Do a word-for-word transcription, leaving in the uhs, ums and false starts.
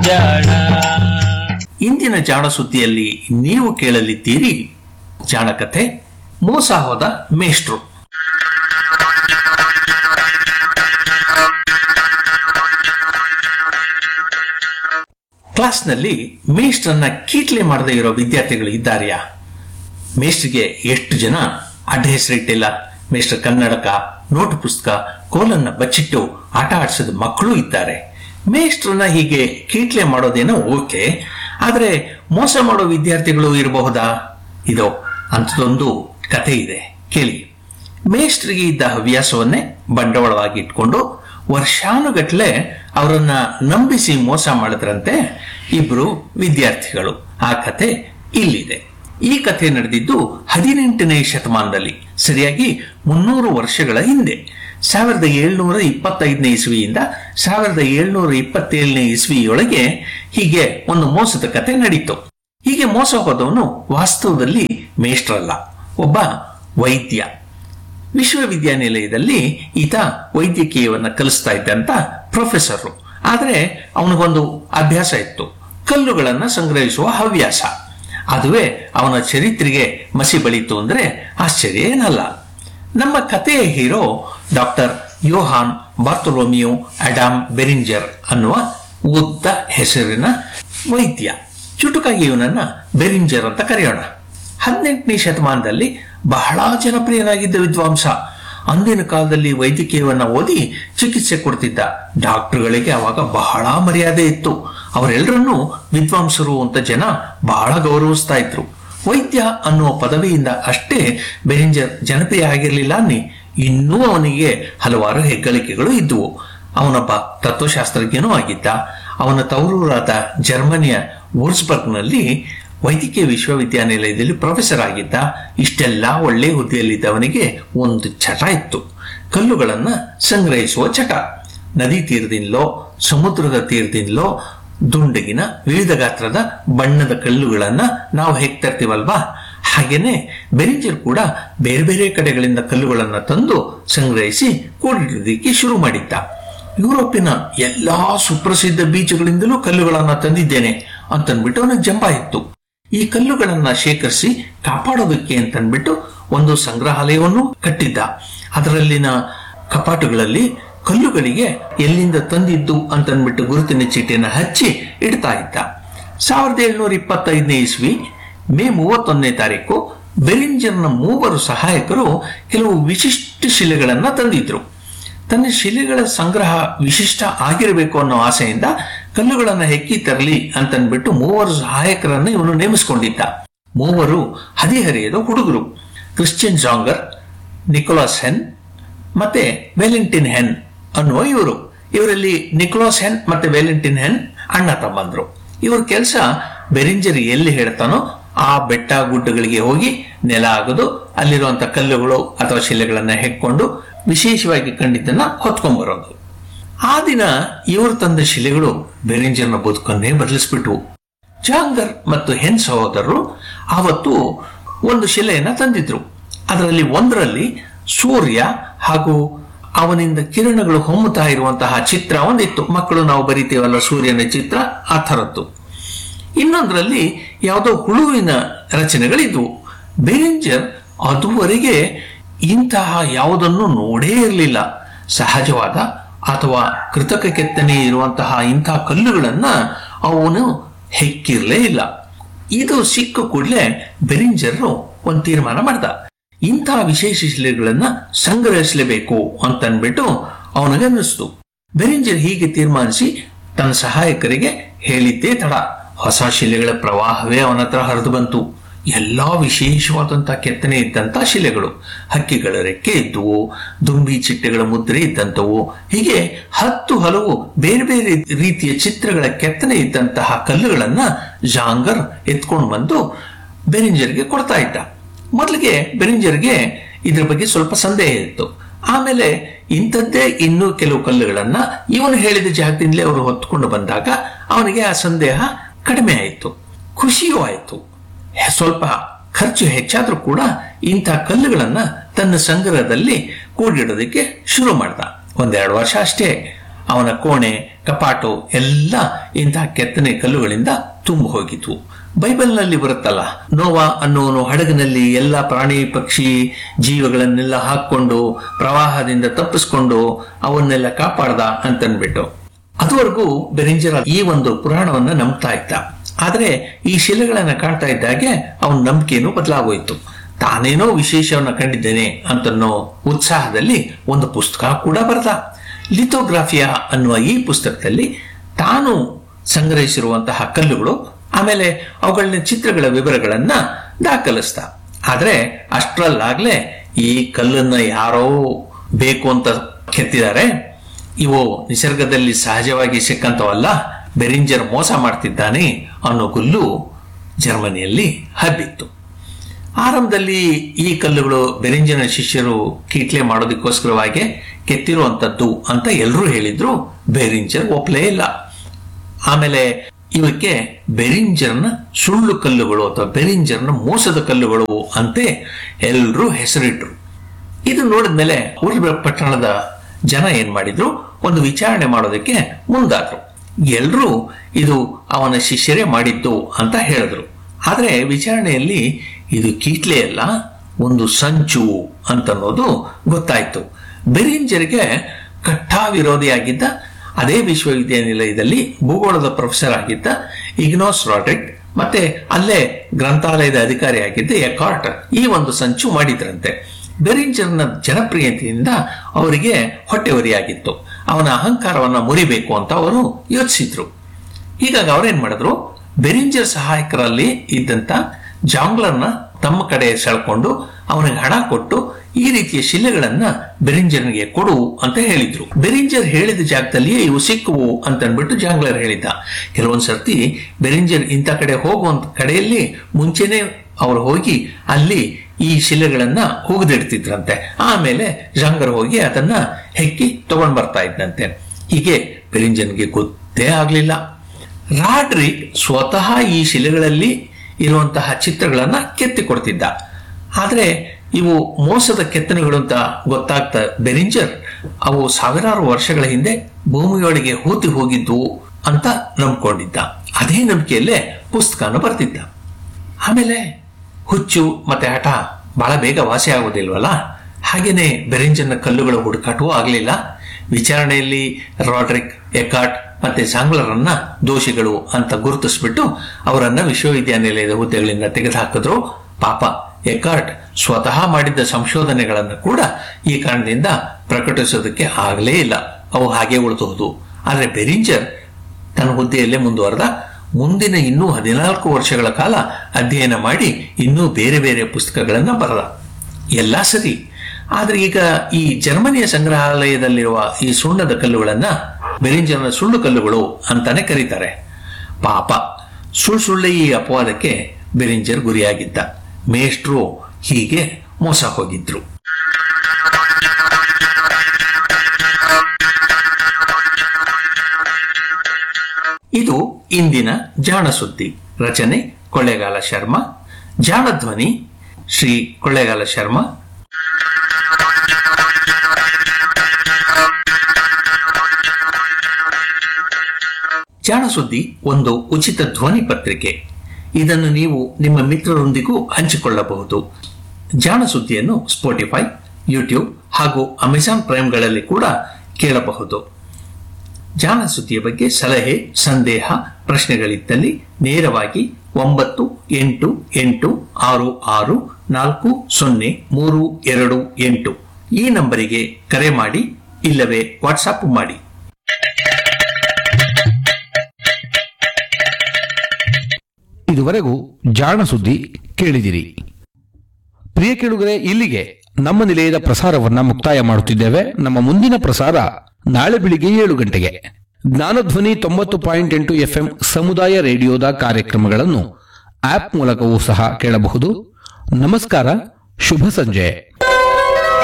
ಜಾಣ. ಇಂದಿನ ಜಾಣ ಸುದ್ದಿಯಲ್ಲಿ ನೀವು ಕೇಳಲಿದ್ದೀರಿ ಜಾಣಕತೆ ಮೋಸ ಹೋದ ಮೇಷ್ಟ್ರು. ಕ್ಲಾಸ್ನಲ್ಲಿ ಮೇಷ್ಟ್ರನ್ನ ಕೀಟ್ಲೆ ಮಾಡದೇ ಇರೋ ವಿದ್ಯಾರ್ಥಿಗಳು ಇದ್ದಾರೆಯಾ? ಮೇಷ್ಟ್ರಿಗೆ ಎಷ್ಟು ಜನ ಅಡ್ಡ ಹೆಸರಿಟ್ಟಿಲ್ಲ. ಮೇಷ್ಟ್ರ ಕನ್ನಡಕ, ನೋಟು ಪುಸ್ತಕ, ಕೋಲನ್ನ ಬಚ್ಚಿಟ್ಟು ಆಟ ಆಡಿಸಿದ ಮಕ್ಕಳು ಇದ್ದಾರೆ. ಮೇಷ್ಟ್ರನ್ನ ಹೀಗೆ ಕೀಟ್ಲೆ ಮಾಡೋದೇನೋ ಓಕೆ, ಆದ್ರೆ ಮೋಸ ಮಾಡೋ ವಿದ್ಯಾರ್ಥಿಗಳು ಇರಬಹುದಾ? ಇದೋ ಅಂಥದೊಂದು ಕಥೆ ಇದೆ, ಕೇಳಿ. ಮೇಷ್ಟ್ರಿಗೆ ಇದ್ದ ಹವ್ಯಾಸವನ್ನೇ ಬಂಡವಾಳವಾಗಿ ಇಟ್ಕೊಂಡು ವರ್ಷಾನುಗಟ್ಲೆ ಅವರನ್ನ ನಂಬಿಸಿ ಮೋಸ ಮಾಡಿದ್ರಂತೆ ಇಬ್ರು ವಿದ್ಯಾರ್ಥಿಗಳು. ಆ ಕಥೆ ಇಲ್ಲಿದೆ. ಈ ಕಥೆ ನಡೆದಿದ್ದು ಹದಿನೆಂಟನೇ ಶತಮಾನದಲ್ಲಿ, ಸರಿಯಾಗಿ ಮುನ್ನೂರು ವರ್ಷಗಳ ಹಿಂದೆ. ಸಾವಿರದ ಏಳ್ನೂರ ಇಪ್ಪತ್ತೈದನೇ ಇಸ್ವಿಯಿಂದ ಸಾವಿರದ ಏಳ್ನೂರ ಇಪ್ಪತ್ತೇಳನೇ ಇಸ್ವಿಯೊಳಗೆ ಹೀಗೆ ಒಂದು ಮೋಸದ ಕಥೆ ನಡೀತು. ಹೀಗೆ ಮೋಸ ಹೋದವನು ವಾಸ್ತವದಲ್ಲಿ ಮೇಷ್ಟ್ರಲ್ಲ, ಒಬ್ಬ ವೈದ್ಯ. ವಿಶ್ವವಿದ್ಯಾನಿಲಯದಲ್ಲಿ ಈತ ವೈದ್ಯಕೀಯವನ್ನ ಕಲಿಸ್ತಾ ಇದ್ದಂತ ಪ್ರೊಫೆಸರ್. ಆದ್ರೆ ಅವನಿಗೊಂದು ಅಭ್ಯಾಸ ಇತ್ತು, ಕಲ್ಲುಗಳನ್ನ ಸಂಗ್ರಹಿಸುವ ಹವ್ಯಾಸ. ಅದುವೇ ಅವನ ಚರಿತ್ರೆಗೆ ಮಸಿ ಬಳಿತು ಅಂದ್ರೆ ಆಶ್ಚರ್ಯ ಏನಲ್ಲ. ನಮ್ಮ ಕಥೆಯ ಹೀರೋ ಡಾಕ್ಟರ್ ಯೋಹಾನ್ ಬಾರ್ತೊಲೋಮಿಯೋ ಅಡಾಮ್ ಬೆರಿಂಜರ್ ಅನ್ನುವ ಉದ್ದ ಹೆಸರಿನ ವೈದ್ಯ. ಚುಟುಕಾಗಿ ಇವನನ್ನ ಬೆರಿಂಜರ್ ಅಂತ ಕರೆಯೋಣ. ಹದಿನೆಂಟನೇ ಶತಮಾನದಲ್ಲಿ ಬಹಳ ಜನಪ್ರಿಯನಾಗಿದ್ದ ವಿದ್ವಾಂಸ. ಅಂದಿನ ಕಾಲದಲ್ಲಿ ವೈದ್ಯಕೀಯವನ್ನ ಓದಿ ಚಿಕಿತ್ಸೆ ಕೊಡ್ತಿದ್ದ ಡಾಕ್ಟರ್ಗಳಿಗೆ ಅವಾಗ ಬಹಳ ಮರ್ಯಾದೆ ಇತ್ತು. ಅವರೆಲ್ಲರನ್ನೂ ವಿದ್ವಾಂಸರು ಅಂತ ಜನ ಬಹಳ ಗೌರವಿಸ್ತಾ ಇದ್ರು. ವೈದ್ಯ ಅನ್ನುವ ಪದವಿಯಿಂದ ಅಷ್ಟೇ ಬೆರಿಂಜರ್ ಜನಪ್ರಿಯ ಆಗಿರಲಿಲ್ಲ ಅನ್ನಿ, ಇನ್ನೂ ಅವನಿಗೆ ಹಲವಾರು ಹೆಗ್ಗಳಿಕೆಗಳು ಇದ್ದುವು. ಅವನೊಬ್ಬ ತತ್ವಶಾಸ್ತ್ರಜ್ಞನೂ ಆಗಿದ್ದ. ಅವನ ತವರೂರಾದ ಜರ್ಮನಿಯ ವೂರ್ಸ್ಬರ್ಗ್ನಲ್ಲಿ ವೈದ್ಯಕೀಯ ವಿಶ್ವವಿದ್ಯಾನಿಲಯದಲ್ಲಿ ಪ್ರೊಫೆಸರ್ ಆಗಿದ್ದ. ಇಷ್ಟೆಲ್ಲ ಒಳ್ಳೆ ಹುದ್ದೆಯಲ್ಲಿದ್ದವನಿಗೆ ಒಂದು ಚಟ ಇತ್ತು, ಕಲ್ಲುಗಳನ್ನ ಸಂಗ್ರಹಿಸುವ ಚಟ. ನದಿ ತೀರದಿಂದಲೋ ಸಮುದ್ರದ ತೀರದಿಂದಲೋ ದುಂಡಗಿನ ವಿವಿಧ ಗಾತ್ರದ ಬಣ್ಣದ ಕಲ್ಲುಗಳನ್ನ ನಾವು ಹೇಗ್ ತರ್ತೀವಲ್ವಾ, ಹಾಗೇನೆ ಬೆರಿಂಜರ್ ಕೂಡ ಬೇರೆ ಬೇರೆ ಕಡೆಗಳಿಂದ ಕಲ್ಲುಗಳನ್ನ ತಂದು ಸಂಗ್ರಹಿಸಿ ಕೂಡಿಡೋದಕ್ಕೆ ಶುರು ಮಾಡಿದ್ದ. ಯುರೋಪಿನ ಎಲ್ಲಾ ಸುಪ್ರಸಿದ್ಧ ಬೀಚಗಳಿಂದಲೂ ಕಲ್ಲುಗಳನ್ನ ತಂದಿದ್ದೇನೆ ಅಂತನ್ಬಿಟ್ಟು ಅವನಿಗೆ ಜಂಬ ಇತ್ತು. ಈ ಕಲ್ಲುಗಳನ್ನ ಶೇಖರಿಸಿ ಕಾಪಾಡೋದಕ್ಕೆ ಅಂತನ್ಬಿಟ್ಟು ಒಂದು ಸಂಗ್ರಹಾಲಯವನ್ನು ಕಟ್ಟಿದ್ದ. ಅದರಲ್ಲಿನ ಕಪಾಟುಗಳಲ್ಲಿ ಕಲ್ಲುಗಳಿಗೆ ಎಲ್ಲಿಂದ ತಂದಿದ್ದು ಅಂತನ್ಬಿಟ್ಟು ಗುರುತಿನ ಚೀಟಿಯನ್ನು ಹಚ್ಚಿ ಇಡ್ತಾ ಇದ್ದ. ಸಾವಿರದ ಏಳ್ನೂರ ಇಪ್ಪತ್ತೈದನೇ ಇಸ್ವಿ ಮೇ ಮೂವತ್ತೊಂದನೇ ತಾರೀಕು ಬೆರಿಂಜರ್ನ ಮೂವರು ಸಹಾಯಕರು ಕೆಲವು ವಿಶಿಷ್ಟ ಶಿಲೆಗಳನ್ನ ತಂದಿದ್ರು. ತನ್ನ ಶಿಲೆಗಳ ಸಂಗ್ರಹ ವಿಶಿಷ್ಟ ಆಗಿರಬೇಕು ಅನ್ನೋ ಆಸೆಯಿಂದ ಕಲ್ಲುಗಳನ್ನ ಹೆಕ್ಕಿ ತರಲಿ ಅಂತನ್ಬಿಟ್ಟು ಮೂವರು ಸಹಾಯಕರನ್ನ ಇವನು ನೇಮಿಸಿಕೊಂಡಿದ್ದ. ಮೂವರು ಹದಿಹರೆಯದ ಹುಡುಗರು, ಕ್ರಿಶ್ಚಿಯನ್ ಜಾಂಗರ್, ನಿಕೋಲಾಸ್ ಹೆನ್ ಮತ್ತೆ ವೆಲೆಂಟಿನ್ ಹೆನ್ ಅನ್ನುವ ಇವರು. ಇವರಲ್ಲಿ ನಿಕೋಲಾಸ್ ಹೆನ್ ಮತ್ತೆ ವೆಲೆಂಟಿನ್ ಹೆನ್ ಅಣ್ಣ ತಮ್ಮಂದ್ರು. ಇವ್ರ ಕೆಲಸ ಬೆರಿಂಜರ್ ಎಲ್ಲಿ ಹೇಳ್ತಾನೋ ಆ ಬೆಟ್ಟ ಗುಡ್ಡಗಳಿಗೆ ಹೋಗಿ ನೆಲ ಆಗೋದು, ಅಲ್ಲಿರುವಂತ ಕಲ್ಲುಗಳು ಅಥವಾ ಶಿಲೆಗಳನ್ನ ಹೆಕ್ಕೊಂಡು ವಿಶೇಷವಾಗಿ ಕಂಡಿದ್ದನ್ನ ಹೊತ್ಕೊಂಡ್ಬರೋದು. ಆ ದಿನ ಇವರು ತಂದ ಶಿಲೆಗಳು ಬೆರಿಂಜರ್ನ ಬದುಕನ್ನೇ ಬದಲಿಸ್ಬಿಟ್ವು. ಜಾಂಗರ್ ಮತ್ತು ಹೆನ್ ಸಹೋದರರು ಆವತ್ತು ಒಂದು ಶಿಲೆಯನ್ನ ತಂದಿದ್ರು. ಅದರಲ್ಲಿ ಒಂದರಲ್ಲಿ ಸೂರ್ಯ ಹಾಗೂ ಅವನಿಂದ ಕಿರಣಗಳು ಹೊಮ್ಮುತ್ತಾ ಇರುವಂತಹ ಚಿತ್ರ ಒಂದಿತ್ತು. ಮಕ್ಕಳು ನಾವು ಬರಿತೇವಲ್ಲ ಸೂರ್ಯನ ಚಿತ್ರ, ಆ ಥರದ್ದು. ಇನ್ನೊಂದರಲ್ಲಿ ಯಾವುದೋ ಹುಳುವಿನ ರಚನೆಗಳಿದ್ವು. ಬೆರಿಂಜರ್ ಅದುವರೆಗೆ ಇಂತಹ ಯಾವುದನ್ನು ನೋಡೇ ಇರಲಿಲ್ಲ. ಸಹಜವಾದ ಅಥವಾ ಕೃತಕ ಕೆತ್ತನೆ ಇರುವಂತಹ ಇಂತಹ ಕಲ್ಲುಗಳನ್ನ ಅವನು ಹೆಕ್ಕಿರ್ಲೇ ಇಲ್ಲ. ಇದು ಸಿಕ್ಕ ಕೂಡಲೇ ಬೆರಿಂಜರ್ ಒಂದು ತೀರ್ಮಾನ ಮಾಡ್ದ, ಇಂತಹ ವಿಶೇಷ ಶಿಲೆಗಳನ್ನ ಸಂಗ್ರಹಿಸಲೇಬೇಕು ಅಂತನ್ಬಿಟ್ಟು ಅವನಿಗನ್ನಿಸ್ತು. ಬೆರಿಂಜರ್ ಹೀಗೆ ತೀರ್ಮಾನಿಸಿ ತನ್ನ ಸಹಾಯಕರಿಗೆ ಹೇಳಿದ್ದೇ ತಡ, ಹೊಸ ಶಿಲೆಗಳ ಪ್ರವಾಹವೇ ಅವನ ಹತ್ರ ಹರಿದು ಬಂತು. ಎಲ್ಲಾ ವಿಶೇಷವಾದಂತಹ ಕೆತ್ತನೆ ಇದ್ದಂತಹ ಶಿಲೆಗಳು, ಹಕ್ಕಿಗಳ ರೆಕ್ಕೆ ಇದ್ದುವು, ದುಂಬಿ ಚಿಟ್ಟೆಗಳ ಮುದ್ರೆ ಇದ್ದಂಥವು, ಹೀಗೆ ಹತ್ತು ಹಲವು ಬೇರೆ ಬೇರೆ ರೀತಿಯ ಚಿತ್ರಗಳ ಕೆತ್ತನೆ ಇದ್ದಂತಹ ಕಲ್ಲುಗಳನ್ನ ಜಾಂಗರ್ ಎತ್ಕೊಂಡು ಬಂದು ಬೆರಿಂಜರ್ಗೆ ಕೊಡ್ತಾ ಇದ್ದ. ಮೊದಲಿಗೆ ಬೆರಿಂಜರ್ಗೆ ಇದ್ರ ಬಗ್ಗೆ ಸ್ವಲ್ಪ ಸಂದೇಹ ಇತ್ತು. ಆಮೇಲೆ ಇಂಥದ್ದೇ ಇನ್ನೂ ಕೆಲವು ಕಲ್ಲುಗಳನ್ನ ಇವನು ಹೇಳಿದ ಜಾಗದಿಂದಲೇ ಅವರು ಹೊತ್ಕೊಂಡು ಬಂದಾಗ ಅವನಿಗೆ ಆ ಸಂದೇಹ ಕಡಿಮೆ ಆಯಿತು, ಖುಷಿಯೂ ಆಯಿತು. ಸ್ವಲ್ಪ ಖರ್ಚು ಹೆಚ್ಚಾದ್ರೂ ಕೂಡ ಇಂಥ ಕಲ್ಲುಗಳನ್ನ ತನ್ನ ಸಂಗ್ರಹದಲ್ಲಿ ಕೂಡಿಡೋದಕ್ಕೆ ಶುರು ಮಾಡ್ದ. ಒಂದೆರಡು ವರ್ಷ ಅಷ್ಟೇ. ಅವನ ಕೋಣೆ ಕಪಾಟು ಎಲ್ಲ ಇಂತಹ ಕೆತ್ತನೆ ಕಲ್ಲುಗಳಿಂದ ತುಂಬಿ ಹೋಗಿದ್ವು. ಬೈಬಲ್ನಲ್ಲಿ ಬರುತ್ತಲ್ಲ, ನೋವಾ ಅನ್ನೋನು ಹಡಗಿನಲ್ಲಿ ಎಲ್ಲ ಪ್ರಾಣಿ ಪಕ್ಷಿ ಜೀವಗಳನ್ನೆಲ್ಲ ಹಾಕೊಂಡು ಪ್ರವಾಹದಿಂದ ತಪ್ಪಿಸ್ಕೊಂಡು ಅವನ್ನೆಲ್ಲ ಕಾಪಾಡ್ದ ಅಂತನ್ಬಿಟ್ಟು. ಅದುವರೆಗೂ ಬೆರಿಂಜರ್ ಈ ಒಂದು ಪುರಾಣವನ್ನ ನಂಬ್ತಾ ಇದ್ದ. ಆದ್ರೆ ಈ ಶಿಲೆಗಳನ್ನ ಕಾಣ್ತಾ ಇದ್ದಾಗೆ ಅವನ ನಂಬಿಕೆನೂ ಬದಲಾಗೋಯ್ತು. ತಾನೇನೋ ವಿಶೇಷವನ್ನ ಕಂಡಿದ್ದೇನೆ ಅಂತನ್ನೋ ಉತ್ಸಾಹದಲ್ಲಿ ಒಂದು ಪುಸ್ತಕ ಕೂಡ ಬರೆದ. ಲಿಥೋಗ್ರಾಫಿಯಾ ಅನ್ನುವ ಈ ಪುಸ್ತಕದಲ್ಲಿ ತಾನು ಸಂಗ್ರಹಿಸಿರುವಂತಹ ಕಲ್ಲುಗಳು, ಆಮೇಲೆ ಅವುಗಳನ್ನ ಚಿತ್ರಗಳ ವಿವರಗಳನ್ನ ದಾಖಲಿಸ್ತ. ಆದ್ರೆ ಅಷ್ಟರಲ್ಲಾಗ್ಲೇ ಈ ಕಲ್ಲನ್ನ ಯಾರೋ ಬೇಕು ಅಂತ ಕೆತ್ತಿದ್ದಾರೆ, ಇವು ನಿಸರ್ಗದಲ್ಲಿ ಸಹಜವಾಗಿ ಸಿಕ್ಕಂತವಲ್ಲ, ಬೆರಿಂಜರ್ ಮೋಸ ಮಾಡ್ತಿದ್ದಾನೆ ಅನ್ನೋ ಗುಲ್ಲು ಜರ್ಮನಿಯಲ್ಲಿ ಹಬ್ಬಿತ್ತು. ಆರಂಭದಲ್ಲಿ ಈ ಕಲ್ಲುಗಳು ಬೆರಿಂಜರ್ನ ಶಿಷ್ಯರು ಕೀಟ್ಲೆ ಮಾಡೋದಕ್ಕೋಸ್ಕರವಾಗಿ ಕೆತ್ತಿರುವಂತದ್ದು ಅಂತ ಎಲ್ಲರೂ ಹೇಳಿದ್ರು. ಬೆರಿಂಜರ್ ಒಪ್ಪಲೇ ಇಲ್ಲ. ಆಮೇಲೆ ಇವಕ್ಕೆ ಬೆರಿಂಜರ್ನ ಸುಳ್ಳು ಕಲ್ಲುಗಳು ಅಥವಾ ಬೆರಿಂಜರ್ನ ಮೋಸದ ಕಲ್ಲುಗಳು ಅಂತೆ ಎಲ್ಲರೂ ಹೆಸರಿಟ್ರು. ಇದು ನೋಡಿದ್ಮೇಲೆ ಊರ್ಬ ಪಟ್ಟಣದ ಜನ ಏನ್ ಮಾಡಿದ್ರು, ಒಂದು ವಿಚಾರಣೆ ಮಾಡೋದಕ್ಕೆ ಮುಂದಾದ್ರು. ಎಲ್ರೂ ಇದು ಅವನ ಶಿಷ್ಯರೇ ಮಾಡಿದ್ದು ಅಂತ ಹೇಳಿದ್ರು. ಆದ್ರೆ ವಿಚಾರಣೆಯಲ್ಲಿ ಇದು ಕೀಟ್ಲೆ ಅಲ್ಲ, ಒಂದು ಸಂಚು ಅಂತನ್ನೋದು ಗೊತ್ತಾಯ್ತು. ಬೆರಿಂಜರ್ಗೆ ಕಟ್ಟಾ ವಿರೋಧಿಯಾಗಿದ್ದ, ಅದೇ ವಿಶ್ವವಿದ್ಯಾನಿಲಯದಲ್ಲಿ ಭೂಗೋಳದ ಪ್ರೊಫೆಸರ್ ಆಗಿದ್ದ ಇಗ್ನಾಸ್ ರಾಡ್ರಿಕ್ ಮತ್ತೆ ಅಲ್ಲೇ ಗ್ರಂಥಾಲಯದ ಅಧಿಕಾರಿಯಾಗಿದ್ದ ಎಕಾರ್ಟ್ ಈ ಒಂದು ಸಂಚು ಮಾಡಿದ್ರಂತೆ. ಬೆರಿಂಜರ್ನ ಜನಪ್ರಿಯತೆಯಿಂದ ಅವರಿಗೆ ಹೊಟ್ಟೆವರಿಯಾಗಿತ್ತು. ಅವನ ಅಹಂಕಾರವನ್ನ ಮುರಿಬೇಕು ಅಂತ ಅವರು ಯೋಚಿಸಿದ್ರು. ಹೀಗಾಗಿ ಅವರೇನ್ ಮಾಡಿದ್ರು, ಬೆರಿಂಜರ್ ಸಹಾಯಕರಲ್ಲಿ ಇದ್ದಂತ ಜಾಂಗ್ಲರ್ನ ತಮ್ಮ ಕಡೆ ಸೆಳ್ಕೊಂಡು ಅವನಿಗೆ ಹಣ ಕೊಟ್ಟು ಈ ರೀತಿಯ ಶಿಲೆಗಳನ್ನ ಬೆರಿಂಜರ್ನಿಗೆ ಕೊಡು ಅಂತ ಹೇಳಿದ್ರು. ಬೆರಿಂಜರ್ ಹೇಳಿದ ಜಾಗದಲ್ಲಿಯೇ ಇವು ಸಿಕ್ಕುವು ಅಂತ ಅನ್ಬಿಟ್ಟು ಜಾಂಗ್ಲರ್ ಹೇಳಿದ್ದ. ಕೆಲವೊಂದ್ ಸರ್ತಿ ಬೆರಿಂಜರ್ ಇಂಥ ಕಡೆ ಹೋಗುವಂತ ಕಡೆಯಲ್ಲಿ ಮುಂಚೆನೆ ಅವ್ರು ಹೋಗಿ ಅಲ್ಲಿ ಈ ಶಿಲೆಗಳನ್ನ ಹೋಗದಿಡ್ತಿದ್ರಂತೆ. ಆಮೇಲೆ ಜಾಂಗರ್ ಹೋಗಿ ಅದನ್ನ ಹೆಕ್ಕಿ ತಗೊಂಡ್ ಬರ್ತಾ ಇದ್ದಂತೆ. ಹೀಗೆ ಬೆರಿಂಜರ್ಗೆ ಗೊತ್ತೇ ಆಗ್ಲಿಲ್ಲ. ರಾಡ್ರಿಕ್ ಸ್ವತಃ ಈ ಶಿಲೆಗಳಲ್ಲಿ ಇರುವಂತಹ ಚಿತ್ರಗಳನ್ನ ಕೆತ್ತಿ ಕೊಡ್ತಿದ್ದ. ಆದ್ರೆ ಇವು ಮೋಸದ ಕೆತ್ತನೆಗಳು ಅಂತ ಗೊತ್ತಾಗ್ತಾ ಬೆರಿಂಜರ್ ಅವು ಸಾವಿರಾರು ವರ್ಷಗಳ ಹಿಂದೆ ಭೂಮಿಯೊಳಗೆ ಹೂತಿ ಹೋಗಿದ್ವು ಅಂತ ನಂಬ್ಕೊಂಡಿದ್ದ. ಅದೇ ನಂಬಿಕೆಯಲ್ಲೇ ಪುಸ್ತಕನ ಬರ್ತಿದ್ದ. ಆಮೇಲೆ ಹುಚ್ಚು ಮತ್ತೆ ಹಠ ಬಹಳ ಬೇಗ ವಾಸಿ ಆಗೋದಿಲ್ವಲ್ಲ, ಹಾಗೇನೆ ಬೆರಿಂಜರ್ನ ಕಲ್ಲುಗಳ ಹುಡುಕಾಟವೂ ಆಗ್ಲಿಲ್ಲ. ವಿಚಾರಣೆಯಲ್ಲಿ ರಾಡ್ರಿಕ್, ಎಕಾರ್ಟ್ ಮತ್ತೆ ಜಾಂಗ್ಲರನ್ನ ದೋಷಿಗಳು ಅಂತ ಗುರುತಿಸ್ಬಿಟ್ಟು ಅವರನ್ನ ವಿಶ್ವವಿದ್ಯಾನಿಲಯದ ಹುದ್ದೆಗಳಿಂದ ತೆಗೆದುಹಾಕಿದ್ರು. ಪಾಪ ಎಕಾರ್ಟ್ ಸ್ವತಃ ಮಾಡಿದ್ದ ಸಂಶೋಧನೆಗಳನ್ನು ಕೂಡ ಈ ಕಾರಣದಿಂದ ಪ್ರಕಟಿಸೋದಕ್ಕೆ ಆಗಲೇ ಇಲ್ಲ, ಅವು ಹಾಗೆ ಉಳಿದುವುದು. ಆದ್ರೆ ಬೆರಿಂಜರ್ ತನ್ನ ಹುದ್ದೆಯಲ್ಲೇ ಮುಂದುವರೆದ. ಮುಂದಿನ ಇನ್ನೂ ಹದಿನಾಲ್ಕು ವರ್ಷಗಳ ಕಾಲ ಅಧ್ಯಯನ ಮಾಡಿ ಇನ್ನೂ ಬೇರೆ ಬೇರೆ ಪುಸ್ತಕಗಳನ್ನ ಬರೆದ. ಎಲ್ಲ ಸರಿ. ಆದ್ರೆ ಈಗ ಈ ಜರ್ಮನಿಯ ಸಂಗ್ರಹಾಲಯದಲ್ಲಿರುವ ಈ ಸುಣ್ಣದ ಕಲ್ಲುಗಳನ್ನ ಬೆರಿಂಜರ್ನ ಸುಳ್ಳು ಕಲ್ಲುಗಳು ಅಂತಾನೆ ಕರೀತಾರೆ. ಪಾಪ ಸುಳ್ಳು ಸುಳ್ಳೆ ಈ ಅಪವಾದಕ್ಕೆ ಬೆರಿಂಜರ್ ಗುರಿಯಾಗಿದ್ದ. ಮೇಷ್ಟ್ರು ಹೀಗೆ ಮೋಸ ಹೋಗಿದ್ರು. ಇದು ಇಂದಿನ ಜಾಣ ಸುದ್ದಿ. ರಚನೆ ಕೊಳ್ಳೇಗಾಲ ಶರ್ಮಾ. ಜಾಣ ಧ್ವನಿ ಶ್ರೀ ಕೊಳ್ಳೇಗಾಲ ಶರ್ಮಾ. ಜಾಣ ಸುದ್ದಿ ಒಂದು ಉಚಿತ ಧ್ವನಿ ಪತ್ರಿಕೆ. ಇದನ್ನು ನೀವು ನಿಮ್ಮ ಮಿತ್ರರೊಂದಿಗೂ ಹಂಚಿಕೊಳ್ಳಬಹುದು. ಜಾಣ ಸುದ್ದಿಯನ್ನು ಸ್ಪಾಟಿಫೈ, ಯೂಟ್ಯೂಬ್ ಹಾಗೂ ಅಮೆಜಾನ್ ಪ್ರೈಮ್ಗಳಲ್ಲಿ ಕೂಡ ಕೇಳಬಹುದು. ಜಾಣ ಸುದ್ದಿಯ ಬಗ್ಗೆ ಸಲಹೆ, ಸಂದೇಹ, ಪ್ರಶ್ನೆಗಳಿದ್ದಲ್ಲಿ ನೇರವಾಗಿ ಒಂಬತ್ತು ಎಂಟು ಎಂಟು ಆರು ಆರು ನಾಲ್ಕು ಸೊನ್ನೆ ಮೂರು ಎರಡು ಎಂಟು ಈ ನಂಬರಿಗೆ ಕರೆ ಮಾಡಿ, ಇಲ್ಲವೇ ವಾಟ್ಸಾಪ್ ಮಾಡಿ. ಇದುವರೆಗೂ ಜಾಣ ಸುದ್ದಿ ಕೇಳಿದಿರಿ. ಪ್ರಿಯ ಕೇಳುಗರೆ, ಇಲ್ಲಿಗೆ ನಮ್ಮ ನಿಲಯದ ಪ್ರಸಾರವನ್ನ ಮುಕ್ತಾಯ ಮಾಡುತ್ತಿದ್ದೇವೆ. ನಮ್ಮ ಮುಂದಿನ ಪ್ರಸಾರ ನಾಳೆ ಬೆಳಿಗ್ಗೆ ಏಳು ಗಂಟೆಗೆ. ಜ್ಞಾನಧ್ವನಿ ತೊಂಬತ್ತು ಪಾಯಿಂಟ್ ಎಂಟು ಎಫ್ಎಂ ಸಮುದಾಯ ರೇಡಿಯೋದ ಕಾರ್ಯಕ್ರಮಗಳನ್ನು ಆಪ್ ಮೂಲಕವೂ ಸಹ ಕೇಳಬಹುದು. ನಮಸ್ಕಾರ, ಶುಭ ಸಂಜೆ.